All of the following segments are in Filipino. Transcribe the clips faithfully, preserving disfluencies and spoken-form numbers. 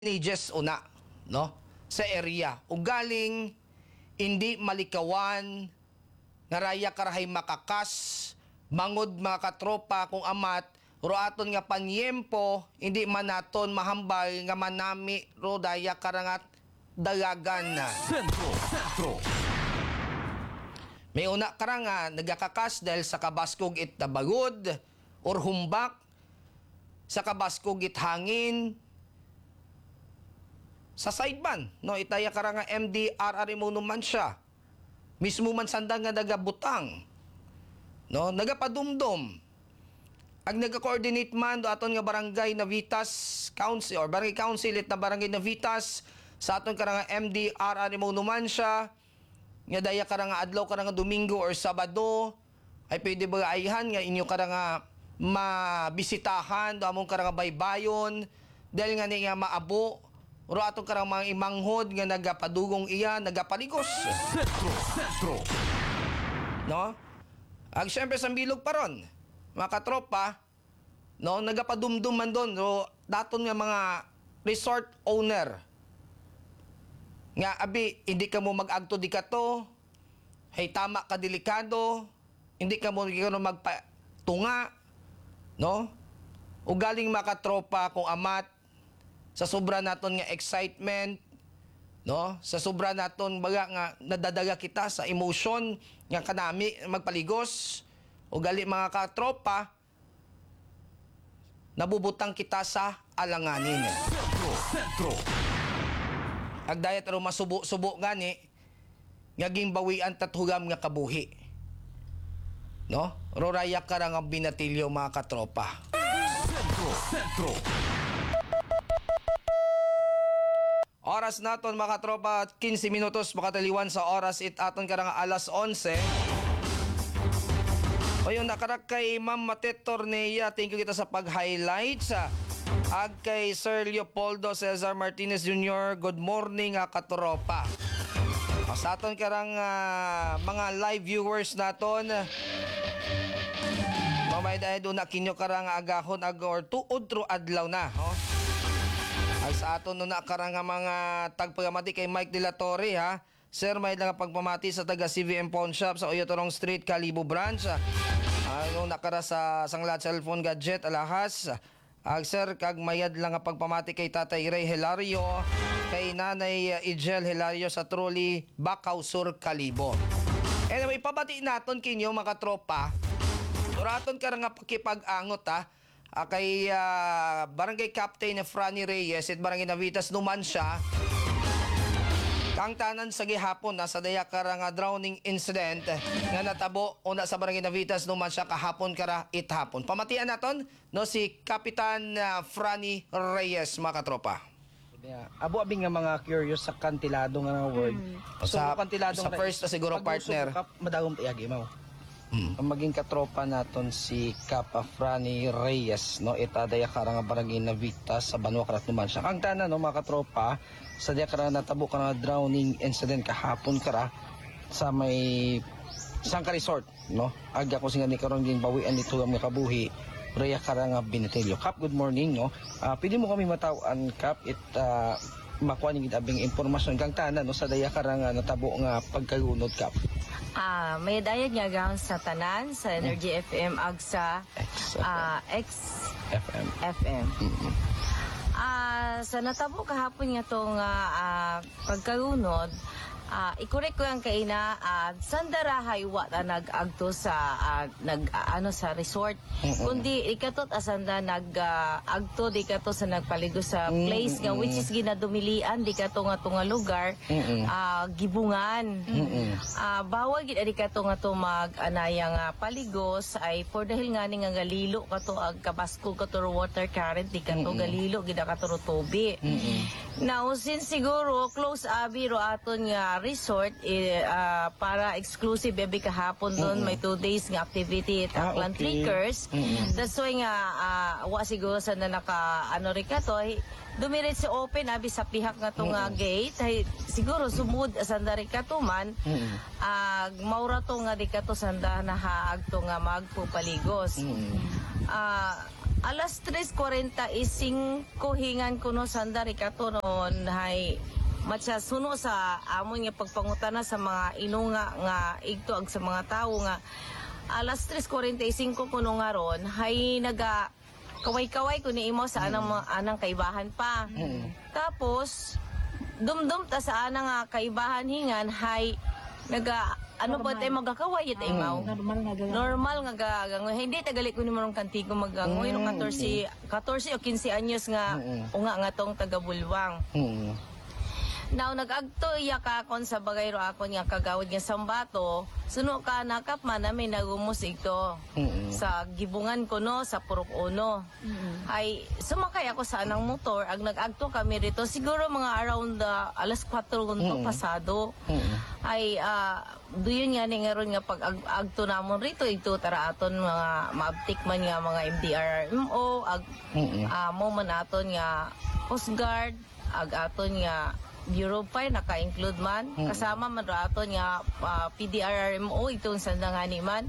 teenagers una, no? Sa area. Ugaling hindi malikawan, naraya karahay makakas, mangod mga katropa kung amat, ro aton nga panyempo, hindi manaton mahambal nga manami ro daya karangat dalagan na. Sentro, Sentro. May una karanga nagakakas dahil sa kabaskog it tabagod or humbak, sa kabaskog it hangin, sa sideman, no, itaya karanga M D R R mo naman siya. Mismo man sandang nga nagabutang, no, nagapadumdum. Ang naga-coordinate man do aton nga barangay Navitas Council or Barangay Council it na Barangay Navitas sa aton karanga M D R R mo naman siya. Nga daya karanga adlaw karanga Domingo or Sabado ay pwede ba ayhan nga inyo karanga mabisitahan do among karanga baybayon dahil nga ni nga maabo. Uro atong karang mga imanghod nga nagapadugong iya, nagapaligos. Sentro, Sentro. No? Ag syempre sa bilog pa ron, mga katropa, no, nagapadumdum man doon, no, daton nga mga resort owner. Nga abi, hindi ka mo mag-agto di ka to, hay tama ka delikado, hindi ka mo magpatunga, no? Ugaling mga katropa kung amat, sa sobra naton nga excitement, no, sa sobra naton baga nga nadadaga kita sa emotion nga kanami magpaligos o gali mga katropa, nabubutang kita sa alanganin. Sentro, Sentro. Agdayat ro masubo-subo gani nga gimbawian tathugam nga kabuhi, no, ro rayak karang ang binatilyo mga katropa. Sentro, Sentro. Oras naton mga tropa, fifteen minutos makataliwan sa oras it aton karang alas onse. O yun, nakarak kay Ma'am Matet Torneya, thank you kita sa pag-highlights. Ag kay Sir Leopoldo Cesar Martinez Junior, good morning nga katropa. O, sa aton karang uh, mga live viewers naton, mamay dahil doon na kinyo karang agahon ag or tuod tro adlaw na. O? Ay sa aton no na karang mga tagpagamati kay Mike De La Torre, ha. Sir, may lang pagpamati sa taga C V M Pawn Shop sa Oyotorong Street, Calibo Branch. Ano nakara sa sanglat cellphone gadget alahas. Ag sir, kag mayad lang nga pagpamati kay Tatay Ray Hilario, kay Nanay Ijel Hilario sa Trolli, Bacau Sur, Calibo. Anyway, pabati naton kinyo mga tropa. Turaton ka nga pakipag-angot, ha. Uh, kay uh, Barangay Captain na Franny Reyes at Barangay Navitas Numancia, kang tanan sa gihapon nasa daya kara nga drowning incident nga natabo una sa Barangay Navitas Numancia kahapon kara ithapon. Pamatian naton no si Kapitan uh, Franny Reyes mga katropa. Yeah. Abo abing nga mga curious sa kantilado nga word. Hmm. So, Sa- kantilado sa nga- first na siguro pag partner. usok ka, madagom tayagi mo. Hmm. Ang maging katropa naton si Kapa Franny Reyes, no, itadaya karang nga barangay Navitas sa Banwa Karat naman siya. Ang tanan no mga katropa, sa diya karang natabo ka nga drowning incident kahapon kara sa may Sangka Resort, no. Aga ko singa ni karon din bawian dito nga kabuhi. Raya karang nga binatilyo. Kap, good morning, no. Uh, pwede mo kami matawan, Kap, it uh, makuha ning abing impormasyon kang tanan no sa daya karang nga natabo nga pagkagunod, Kap. Ah, may dayag nga gang sa tanan sa Energy F M ag sa X ah, X F M. F M. Ah, sa natabo kahapon nga tong ah, pagkagunod, ah, i-correct ko ang kaina at sandarahay wa na nag-agto sa ah, nag ah, ano sa resort, kundi ikatot asanda nag-agto di kato sa nagpaligo sa place nga which is ginadumilian di kato nga tunga lugar, ah, gibungan. Ah, bawal gid di kato nga to mag-anaya nga paligos ay for dahil nga ni nga galilo kato ag kabasko kato water current di kato galilo gid kato tubi. Now since siguro close abi ro aton nga resort eh, ah, para exclusive baby kahapon doon may two days nga activity at Ah, Aklan okay. Trickers. That's why nga ah, wa siguro sa na naka ano rin ka to ay dumiret si open abi sa pihak nga to nga gate ay siguro sumud sanda rin ka to man ag maura to nga di ka to sanda nahaag to nga magpupaligos. Ah alas tres forty hingan ko no sandari kato noon hay matsa suno sa amon nga pagpangutana sa mga inunga nga igto ag sa mga tawo nga alas tres forty kuno nga ron hay naga kaway-kaway ko ni imo sa anang mga anang kaibahan pa. Tapos dumdum ta sa anang nga kaibahan hingan hay naga ano ba tayo magkakaway ito imaw? Normal nga gawin. Normal nga gagangoy. Hindi tagali ko ni marong kantigo maggangoy no fourteen fourteen o fifteen anyos nga unga nga tong taga Bulwang. Mm. Now nag-agto iya ka kon sa bagay ro ako nga kagawad nga sambato, suno ka nakap man namin nagumusig to. Mm. Sa gibungan ko no sa Purok Uno. Ay sumakay ako sa anang motor ag nag-agto kami rito siguro mga around uh, alas four gunto pasado. Mm. Ay uh, duyon nga ni nga ron nga pag ag- agto namon rito ito tara aton mga maabtik man nga mga M D R M O ag Mm. uh, mo man aton nga Coast Guard ag aton nga Bureau of Fire naka-include man kasama man ra aton nga uh, P D R R M O itong sandangani man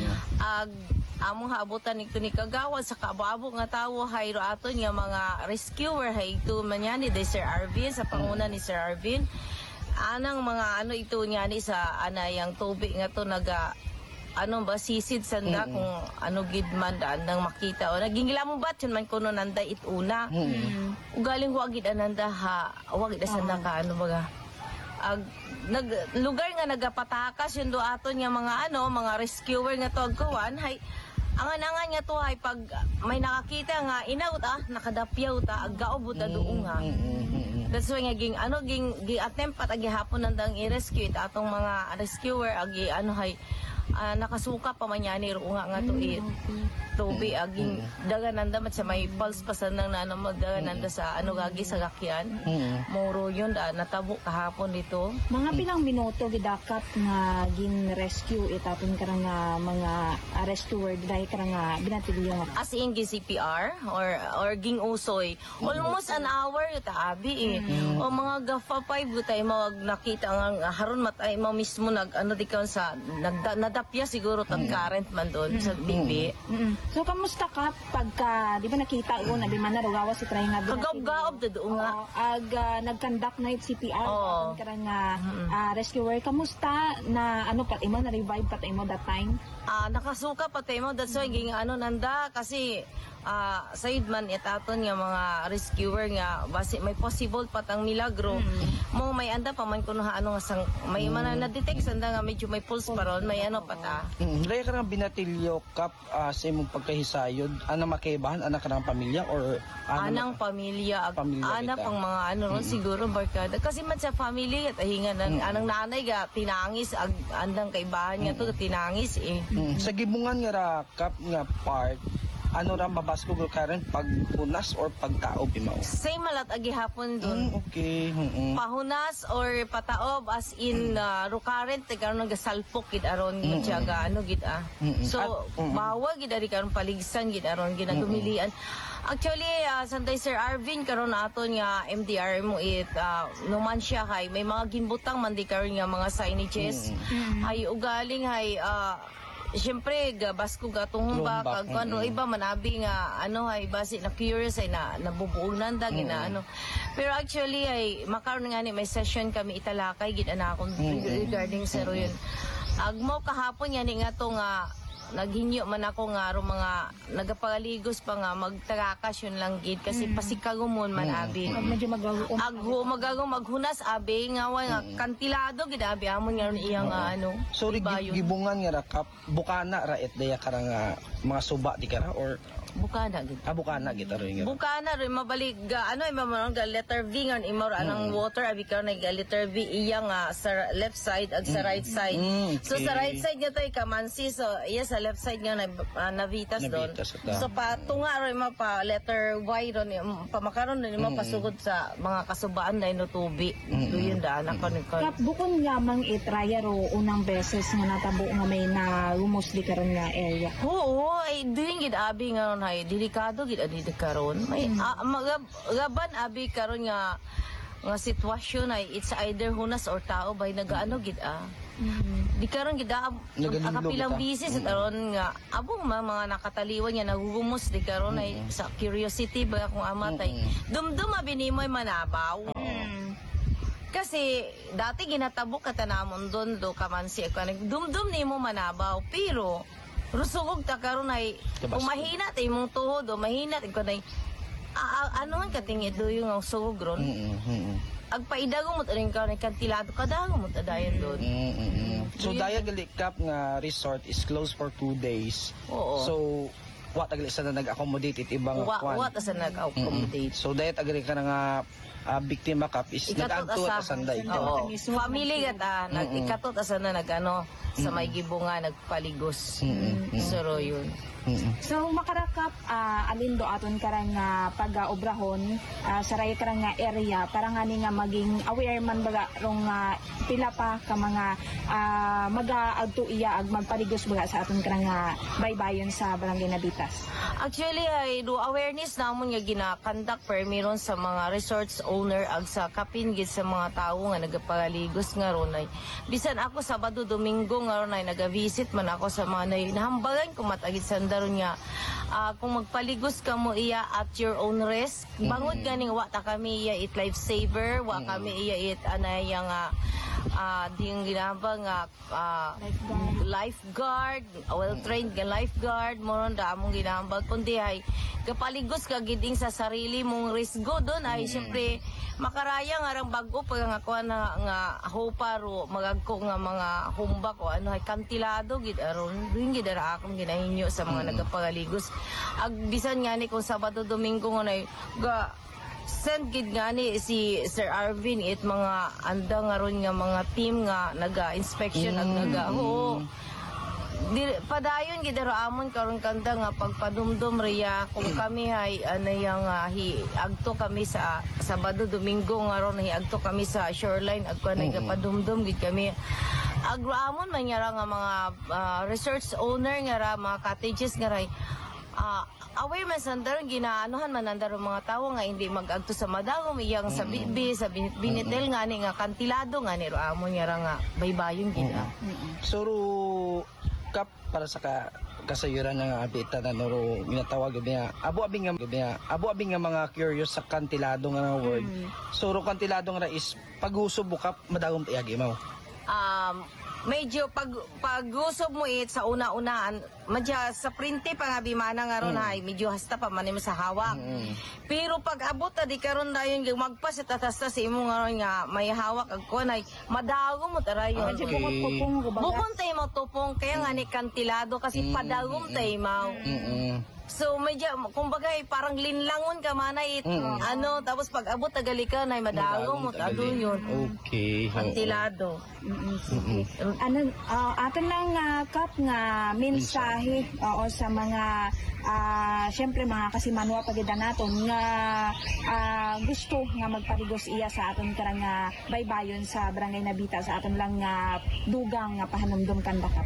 ag among haabutan ito ni kagawad sa kaabo nga tawo hay ro aton nga mga rescuer hay ito man yan ni Sir Arvin sa panguna ni Sir Arvin anang mga ano ito niya ni sa anayang tubig nga to naga ano ba sisid sanda kung ano gid man daan nang makita o naging mo bat yun man kuno nanda ituna ugaling wa gid ananda ha wa gid sanda ka ano baga ag nag lugar nga nagapatakas yun do aton nga mga ano mga rescuer nga to agkuan hay angan-angan nga to hay pag may nakakita nga inaut ah nakadapyaw ta ag gaobot ta doon nga. That's why nga ging ano ging gi attempt pat agi hapon nandang i-rescue ita atong mga rescuer agi ano hay ah, nakasuka pa man yani ro nga nga to it. Tubi aging dagananda mat sa may pulse pa sa nang na ano magdagananda sa ano gagi sa gakyan. Moro yun da natabo kahapon dito. Mga pilang minuto gidakat nga gin-rescue itapon ka nga mga uh, rescuer dahil ka nga binatilyo nga. As in gi C P R or or ging usoy almost an hour yuta abi eh. O mga gafa five gutay mag nakita nga haron matay mo mismo nag ano di kaon sa nagda, nadapya siguro tag current man doon sa bibi. Mm-mm. So kamusta ka pagka di ba nakita ko na di man narugawa si try nga Kagaob-gaob da doon nga. Oo, ag uh, nag-conduct na yung C P R Oo. ka nga uh, rescuer kamusta na ano pat imo na revive pat imo that time. Ah, nakasuka patay mo that's why ging ano nanda kasi ah sayid man itaton nga mga rescuer nga basi may possible patang milagro mo may anda pa man kuno ha ano nga sang may man na detect sanda nga medyo may pulse pa ron may ano pata Mm. Dahil ka nga binatilyo kap ah, sa imong pagkahisayod ana makaibahan anak ka ng pamilya or ano anang pamilya ag- Pamilya ana kita. pang mga ano ron siguro barkada kasi man sa family at hingan ng anang nanay ga tinangis ag andang kaibahan nga to tinangis eh. Mm. Sa gibungan nga ra kap nga part ano ra mabasko ko karon pag punas or pagtaob imaw. Same malat agi hapon dun. Mm, okay. Mm. Pahunas or pataob as in uh, rukarent karon nagasalpok gid aron mm ga ano gid ah. Mm-mm. So At- mm. bawa gid ari karon paligsan gid aron ginagumilian. Actually uh, Santay Sir Arvin karon aton nga M D R mo it uh, numan siya kay may mga ginbutang man di karon nga mga signages. Ay ugaling hay uh, Siyempre, gabas ko gatong humbak, Humbak, ag ano, mm-mm. iba manabi nga, ano, ay basi na curious, ay na, nabubuog nanda, gina, ano. Pero actually, ay, makaroon nga ni, may session kami italakay, gina na akong regarding sa yun. Agmo kahapon yan, nga to nga, naghinyo man ako nga, ro mga, nagapaligos pa nga, magtagakas yun lang gid, kasi pasikagumon man abi. Ag medyo magawa Agho, magagong maghunas abi, nga, wa nga, kantilado, gid abi, amon nga ron iya nga, ano, So ri iba yun. gibungan nga ra kap bukana ra et daya kara nga mga suba di kara or Bukana, gid. ah, bukana kita ro nga. Bukana rin mabalik ga ano imamon ga letter V ngon imor anang water abi karon ga letter V iya nga sa left side ag sa right side. Mm, So sa okay. right side niya toy kamansi so iya sa left side niya na uh, navitas doon. Navitas ata. So patunga rin mo pa letter Y ron pamakaron rin mo pasugod sa mga kasubaan dahil no tubi. Do yun daan ako ni Kap bukon lamang itraya ro unang beses nga natabo nga may na rumusli karon nga area. Oo, ay doing gid abi nga ron hay delikado gid ani de karon. May ah, magab- gaban abi karon nga nga sitwasyon ay it's either hunas or tao bay nagaano gid ah. Mhm. Di karon gid ah, Nagalinglo akapilang kita. busy sa taron nga abong mga, mga nakataliwan niya nagugumos di karon ay sa curiosity ba kung amatay. Dumdum abinimoy manabaw. Kasi dati ginatabok ka tanamon doon do kamansi ako dumdum nimo manabaw pero rusugog ta karon ay Tabas. umahina tay imong tuhod o mahina ko nay ano man katingid do yung sugog ron. Mm, mm, mm. Agpaidago mo tanin ka na kantilado kadago mo tadayon doon. Mm, mm, mm. So daya gali kap nga resort is closed for two days. Oo. So wa tagali sa na nag-accommodate it ibang Wa kwan. wa ta sa nag-accommodate. So daya tagali ka na nga ah, biktima kap is Ikatot nag-agto at asa. sanday. Oo. Family ka ta, nag ikatot asa na nagano sa may gibunga nagpaligos. Suro yun. Mm, So makarakap ah, alin do aton karang nga pag-obrahon ah, sa ray karang nga area para nga ni nga maging aware man baga rong nga pila pa ka mga ah, mag-aadto iya ag magpaligos baga sa aton karang nga baybayon sa Barangay Nabitas. Actually, ay do awareness namon nga gina-conduct permiron sa mga resorts owner ag sa kapin gid sa mga tawo nga nagapaligos nga ron ay bisan ako Sabado Domingo nga ron ay naga-visit man ako sa mga nay nahambagan ko matagid sandaron nga ah, kung magpaligos ka mo iya at your own risk bangod ganing wa ta kami iya it lifesaver wa kami iya it anay nga ah di yung ginaba nga ah, lifeguard, well-trained nga lifeguard, mo ron da among ginambag kundi ay kapaligos ka giding sa sarili mong risgo doon ay siyempre makaraya nga rang bago pag nga kuha na nga hopa ro magagko nga mga humba ko ano ay kantilado gid aron doon gid ara akong ginahinyo sa mga nagapaligos ag bisan nga ni kung Sabado Domingo nga nay ga send gid nga ni si Sir Arvin it mga anda nga ron nga mga team nga naga-inspection ag naga oo Di, padayon gid ro amon karon kanda nga pagpadumdum riya kung kami hay ano yang uh, hi agto kami sa Sabado Domingo nga ron hi agto kami sa shoreline ag kanay mm padumdum gid kami ag amon man nga ra nga mga uh, resorts owner nga ra mga cottages nga ray ah away man sandar ginaanuhan man nandar mga tawo nga hindi mag-agto sa madagom iyang sa bibi sa binit binitel nga ni nga kantilado nga ni ro amon nga ra nga baybayon gid ah. So ro kap para sa ka kasayuran nga abita na noro ginatawag gabi nga abo abing nga gabi nga abo abing nga mga curious sa kantilado nga nga word. So ro kantilado nga is pag-usob mo kap madagom tiyagi mo. um, medyo pag pag-usob mo it sa una-unaan madya sa printe pa nga bimana nga ron ay medyo hasta pa man mo sa hawak pero pag abot ta di karon dayon yung magpas at atasta sa imo nga ron nga may hawak ag kunay madago mo tarayon Medyo bukod-pupong ko baga. bukon tay mo tupong kaya nga ni kantilado kasi padagom tay mau Mm. so medyo kumbaga eh, parang linlangon ka manay it ano tapos pag abot tagali ka nay madago mo ado yun Okay. oo. kantilado. Mm, sige. Ano, ah, atin lang nga kap nga mensahe oo sa mga ah, syempre mga kasimanwa pagida naton nga ah, gusto nga magpaligos iya sa aton karang nga baybayon sa Barangay Nabita sa aton lang nga dugang nga pahanumdum kanda kap.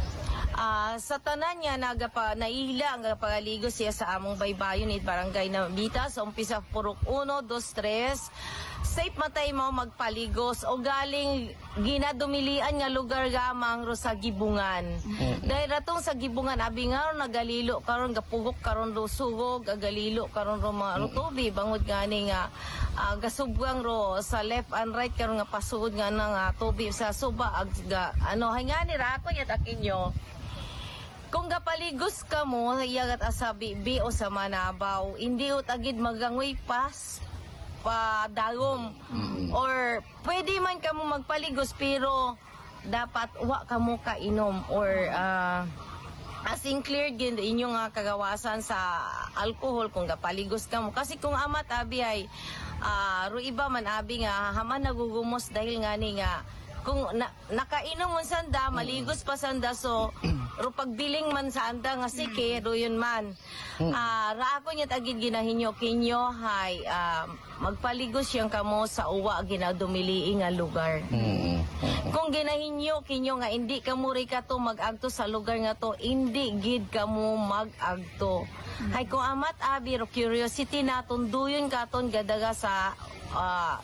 Ah, sa tanan niya nagapa naihila ang pagaligos siya sa among baybayon it barangay Nabita sa umpisa purok uno, dos, tres. Safe matay mo magpaligos o galing ginadumilian nga lugar gamang ro sa Gibungan. Dahil ratong sa Gibungan abi nga ro nagalilo karon gapugok karon ro sugog agalilo karon ro mga ro tubi bangod gani nga ah, gasubgang ro sa left and right karon nga pasugod nga na nga tubi sa suba ag ga, ano hay nga ni ra ako yat akinyo. Kung gapaligos ka mo, iyagat asabi, bi o sa manabaw, hindi o tagid magangoy pas, pa dagom. Or pwede man ka mo magpaligos, pero dapat wa ka mo kainom. Or uh, asing clear gin inyong nga kagawasan sa alcohol kung gapaligos ka mo. Kasi kung amat abi ay, uh, ro iba man abi nga, haman nagugumos dahil nga ni nga, kung na, nakainom mo sanda, maligos pa sanda, so ro pagbiling man sa anda nga sike, ro yun man. Ah, ra ako niya tagid ginahinyo kinyo, hay, ah, magpaligos siyang kamo sa uwa ginadumili nga lugar. Kung ginahinyo kinyo nga hindi ka mo ka to mag-agto sa lugar nga to, hindi gid ka mo mag-agto. Hay kung amat abi ro curiosity naton duyon katon gadaga sa ah,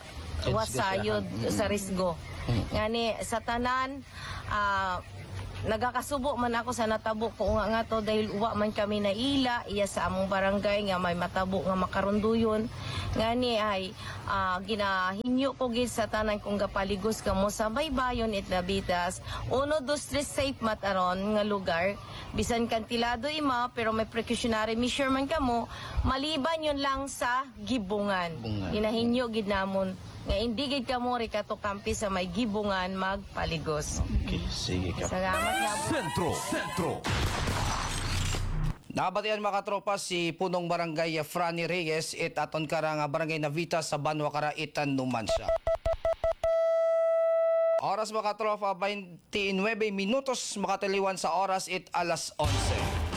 wasayod sa risgo. Ngani sa tanan ah, nagakasubo man ako sa natabo ko nga nga to dahil uwa man kami na ila iya sa among barangay nga may matabo nga makarunduyon ngani ay ah, ginahinyo ko gid sa tanan kung gapaligos kamo sa baybayon it Nabitas uno dos tres safe mataron nga lugar bisan kantilado ima pero may precautionary measure man kamo maliban yun lang sa gibungan. Gibungan. Ginahinyo gid namon nga hindi gid kamo ri kato kampi sa may gibungan magpaligos. Okay, sige Kap. Salamat nga po. Sentro, Sentro. Nabatian mga katropa si punong barangay Franny Reyes it aton karang barangay Navita sa Banwa Kara Itan Numancia. Oras mga katropa twenty-nine minutos makataliwan sa oras it alas onse.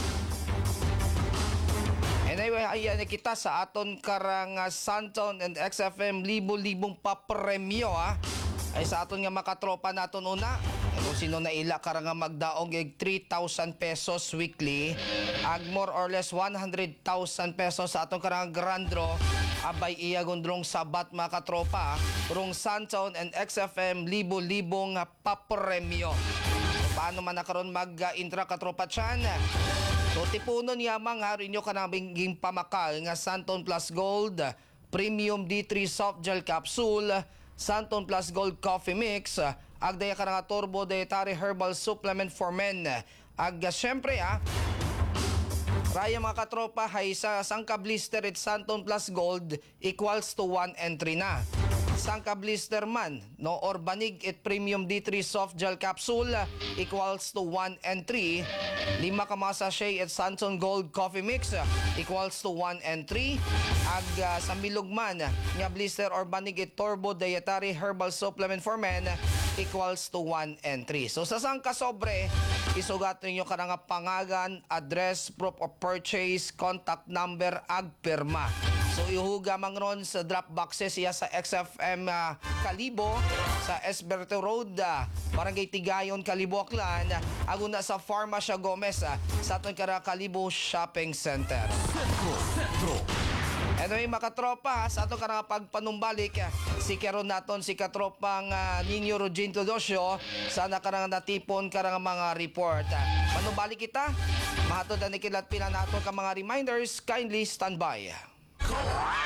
Anyway, ayan kita sa aton karang uh, Santon and X F M libo-libong papremyo ha. Ay sa aton nga makatropa naton una. Ay, kung sino na ila karang nga magdaog ig three thousand pesos weekly. Ag more or less one hundred thousand pesos sa aton karang grand draw. Abay iya gondrong sabat mga katropa. Rong Santon and X F M libo-libong uh, papremyo. So, paano man na karon mag-intra uh, katropa chan? So tipunon yamang hari nyo ka nabing pamakal nga Santon Plus Gold, Premium D three Soft Gel Capsule, Santon Plus Gold Coffee Mix, agdaya ka nga Turbo Dietary Herbal Supplement for Men. Ag syempre ah, raya mga katropa hay sa sangka blister at Santon Plus Gold equals to one entry na. Sangka blister man no or banig it Premium D three Soft Gel Capsule equals to one and three. Lima ka mga sachet at Santon Gold Coffee Mix equals to one and three. Ag uh, sa milog man nga blister or banig it Turbo Dietary Herbal Supplement for Men equals to one and three. So sa sangka sobre isugat ninyo ka nga pangagan, address, proof of purchase, contact number, ag pirma. So ihuga mang ron sa drop boxes iya sa X F M uh, Kalibo sa Esberto Road, uh, Barangay Tigayon, Kalibo, Aklan. Aguna sa Farmacia Gomez uh, sa aton kara Kalibo Shopping Center. Sentro, Sentro. Anyway, makatropa, sa ato ka na pagpanumbalik, si Keron naton, si katropang uh, Ninyo Rogin Tudosyo, sana ka na natipon ka ng mga report. Panumbalik kita, mahatod na nikilat pila nato ka mga reminders, kindly stand by.